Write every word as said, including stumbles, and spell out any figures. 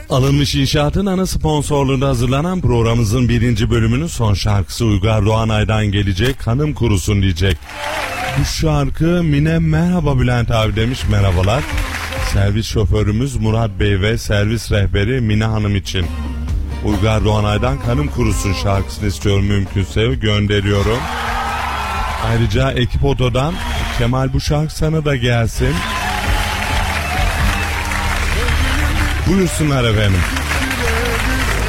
Alınmış İnşaat'ın ana sponsorluğunda hazırlanan programımızın birinci bölümünün son şarkısı Uygar Doğanay'dan gelecek. Hanım kurusun diyecek. Bu şarkı Mine merhaba Bülent abi demiş. Merhabalar. Servis şoförümüz Murat Bey ve servis rehberi Mine Hanım için Uygar Doğanay'dan Kanım Kurusun şarkısını istiyorum, mümkünse gönderiyorum. Ayrıca ekip otodan Kemal bu şarkı sana da gelsin. Buyursunlar efendim.